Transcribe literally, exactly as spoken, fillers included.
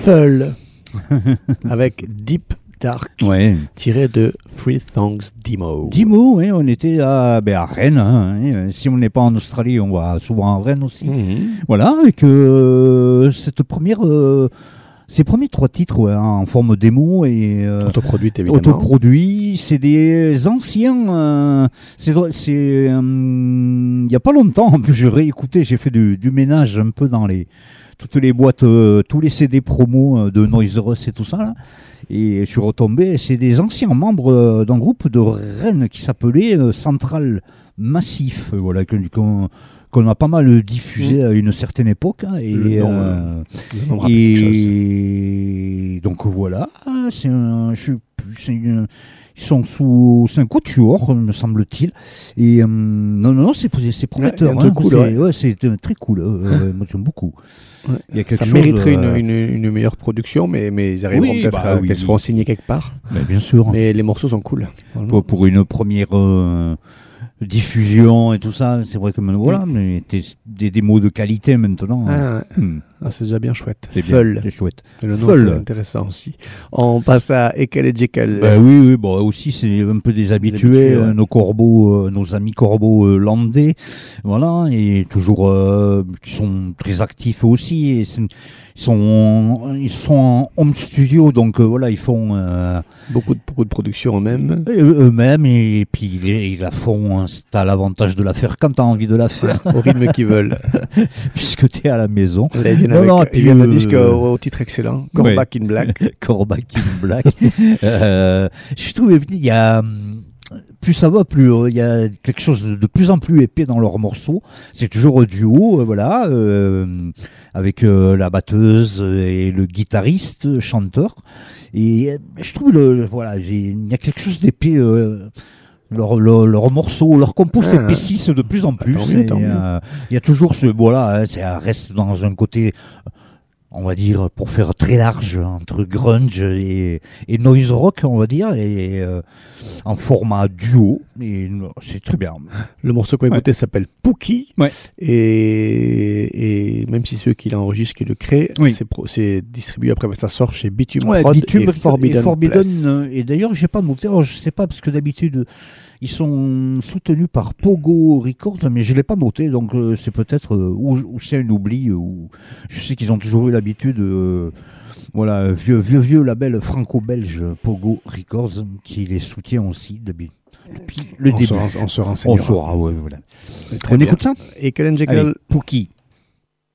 Full avec Deep Dark, ouais. tiré de Three Songs Demo. Demo, oui, on était à, ben à Rennes. Hein, si on n'est pas en Australie, on va souvent à Rennes aussi. Mm-hmm. Voilà, avec euh, cette première, euh, ces premiers trois titres ouais, en forme démo et euh, autoproduit évidemment. Autoproduit, c'est des anciens. Euh, c'est, c'est, euh, il y a pas longtemps. En plus, j'ai réécouté, j'ai fait du, du ménage un peu dans les toutes les boîtes, euh, tous les C D promo de Noizerus et tout ça là. Et je suis retombé, c'est des anciens membres d'un groupe de Rennes qui s'appelait euh, Central Massif, euh, voilà, qu'on, qu'on a pas mal diffusé mmh. à une certaine époque. Hein, et le nom, euh, le nom et donc voilà, c'est un, je sais plus, c'est une, ils sont sous, c'est un quatuor, me semble-t-il. Et euh, non, non, c'est, c'est prometteur. Ouais, hein, cool, c'est, ouais. Ouais, c'est très cool. Euh, moi, j'aime beaucoup. Ouais. Il y a quelque ça chose, mériterait euh... une, une, une meilleure production, mais, mais ils arriveront oui, peut-être bah, à, oui. qu'elles seront signées quelque part. Mais bien sûr. Mais les morceaux sont cool. Pour, pour une première euh, diffusion et tout ça, c'est vrai que voilà, mm. mais t'es, des démos de qualité maintenant. Ah, ouais. mm. ah, c'est déjà bien chouette. C'est Full. Bien, c'est chouette. Et le nom est intéressant aussi. On passe à Ecological. Ben oui, oui, bon, aussi c'est un peu des habitués, des habitués ouais. nos corbeaux, euh, nos amis corbeaux euh, landais, voilà, et toujours euh, qui sont très actifs aussi. Et c'est, ils sont, ils sont en home studio, donc euh, voilà, ils font euh, beaucoup de beaucoup de production eux-mêmes. Eux-mêmes et, et puis ils, ils la font. Hein, t'as l'avantage de la faire quand t'as envie de la faire, au rythme qu'ils veulent, puisque t'es à la maison. Là, ils viennent non, avec, non, ils viennent euh, disque au, au titre excellent, Corback ouais. in Black. Corback in Black. euh, je trouve il y a plus ça va, plus il y a quelque chose de plus en plus épais dans leurs morceaux. C'est toujours au duo, euh, voilà, euh, avec euh, la batteuse et le guitariste, chanteur. Et euh, je trouve le voilà, il y a quelque chose d'épais. Euh, Leurs leur, leur morceaux, leurs compos ah, s'épaississent de plus en plus. Il euh, y a toujours ce, voilà, ça reste dans un côté, on va dire, pour faire très large, entre grunge et, et noise rock, on va dire, et euh, en format duo, et c'est très bien. Le morceau qu'on a écouté ouais. s'appelle Pookie, ouais. et, et même si ceux qui l'enregistrent, qui le créent, oui. c'est, pro, c'est distribué après, ça sort chez Bitume ouais, Prod Bitume et Forbidden, et Forbidden Place. Et d'ailleurs, j'ai pas noté, alors, je sais pas, parce que d'habitude, ils sont soutenus par Pogo Records, mais je l'ai pas noté, donc euh, c'est peut-être euh, ou, ou c'est un oubli, ou je sais qu'ils ont toujours eu l'habitude, euh, voilà, vieux vieux vieux label franco-belge Pogo Records qui les soutient aussi depuis le on début. Se, on se renseignera. On saura, ouais, voilà. Très on bien. Écoute ça. Ecological Pookie.